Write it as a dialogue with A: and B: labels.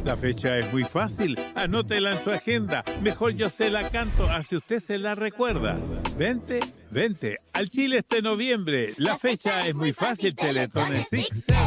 A: La fecha es muy fácil, anótela en su agenda. Mejor yo se la canto, así usted se la recuerda. Vente al Chile este noviembre. La fecha es muy fácil, Teletón en Six.